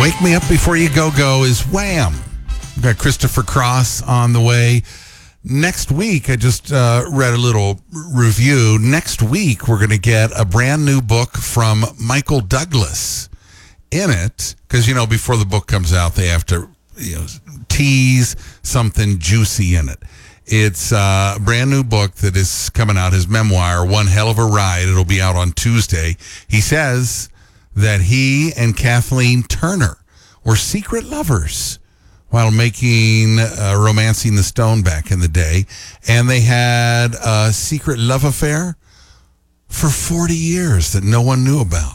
Wake Me Up Before You Go Go is Wham. We've got Christopher Cross on the way. Next week, I just read a little review. Next week, we're going to get a brand new book from Michael Douglas. In it, because, before the book comes out, they have to tease something juicy in it. It's a brand new book that is coming out, his memoir, One Hell of a Ride. It'll be out on Tuesday. He says that he and Kathleen Turner were secret lovers while making Romancing the Stone back in the day. And they had a secret love affair for 40 years that no one knew about.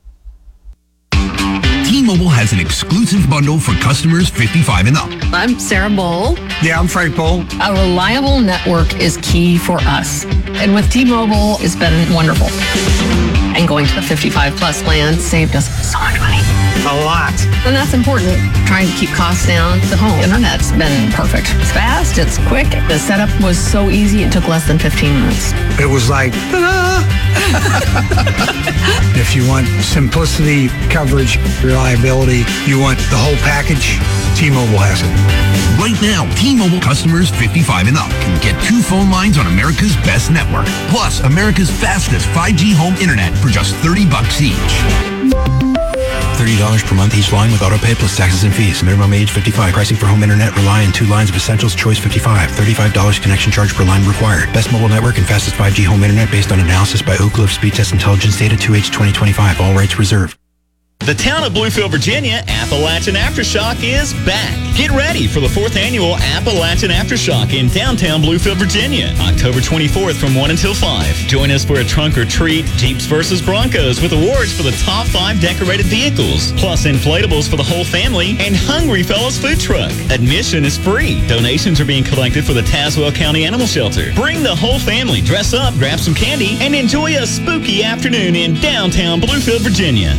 T-Mobile has an exclusive bundle for customers 55 and up. I'm Sarah Bowl. Yeah, I'm Frank Bowl. A reliable network is key for us. And with T-Mobile, it's been wonderful. And going to the 55-plus plan saved us so much money. A lot. And that's important. Trying to keep costs down. The home internet's been perfect. It's fast, it's quick. The setup was so easy, it took less than 15 minutes. It was like, ta-da! If you want simplicity, coverage, reliability, you want the whole package, T-Mobile has it. Right now, T-Mobile customers 55 and up can get 2 phone lines on America's best network, plus America's fastest 5G home internet for just $30 each. $30 per month each line with auto pay plus taxes and fees. Minimum age 55. Pricing for home internet rely on 2 lines of Essentials Choice 55. $35 connection charge per line required. Best mobile network and fastest 5G home internet based on analysis by Oak Cliff Speed Test Intelligence Data 2H 2025. All rights reserved. The town of Bluefield, Virginia, Appalachian Aftershock is back. Get ready for the 4th annual Appalachian Aftershock in downtown Bluefield, Virginia, October 24th from 1 until 5. Join us for a trunk or treat, Jeeps versus Broncos with awards for the top 5 decorated vehicles, plus inflatables for the whole family, and Hungry Fellows food truck. Admission is free. Donations are being collected for the Tazewell County Animal Shelter. Bring the whole family, dress up, grab some candy, and enjoy a spooky afternoon in downtown Bluefield, Virginia.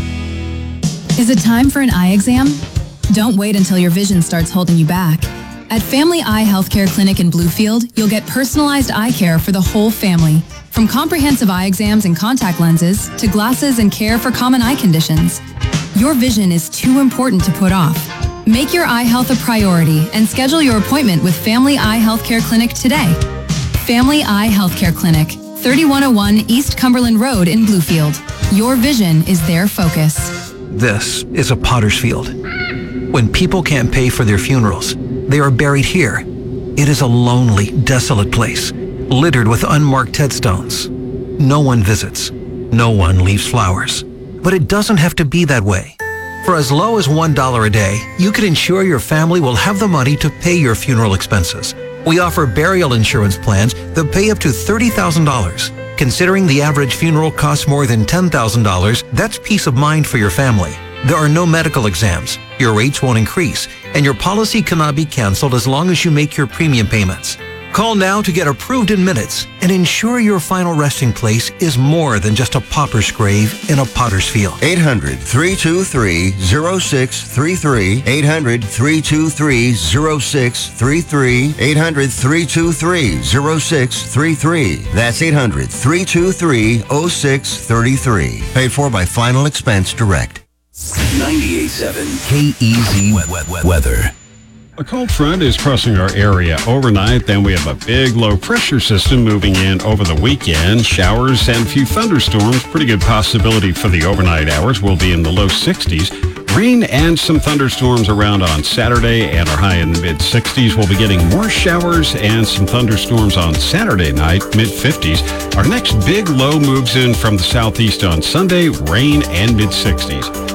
Is it time for an eye exam? Don't wait until your vision starts holding you back. At Family Eye Healthcare Clinic in Bluefield, you'll get personalized eye care for the whole family. From comprehensive eye exams and contact lenses to glasses and care for common eye conditions. Your vision is too important to put off. Make your eye health a priority and schedule your appointment with Family Eye Healthcare Clinic today. Family Eye Healthcare Clinic, 3101 East Cumberland Road in Bluefield. Your vision is their focus. This is a potter's field. When people can't pay for their funerals, they are buried here. It is a lonely, desolate place, littered with unmarked headstones. No one visits. No one leaves flowers. But it doesn't have to be that way. For as low as $1 a day, you can ensure your family will have the money to pay your funeral expenses. We offer burial insurance plans that pay up to $30,000. Considering the average funeral costs more than $10,000, that's peace of mind for your family. There are no medical exams, your rates won't increase, and your policy cannot be canceled as long as you make your premium payments. Call now to get approved in minutes and ensure your final resting place is more than just a pauper's grave in a potter's field. 800-323-0633. 800-323-0633. 800-323-0633. That's 800-323-0633. Paid for by Final Expense Direct. 98.7 KEZ weather. A cold front is crossing our area overnight. Then we have a big low pressure system moving in over the weekend. Showers and a few thunderstorms. Pretty good possibility for the overnight hours. We'll be in the low 60s. Rain and some thunderstorms around on Saturday and our high in the mid-60s. We'll be getting more showers and some thunderstorms on Saturday night, mid-50s. Our next big low moves in from the southeast on Sunday. Rain and mid-60s.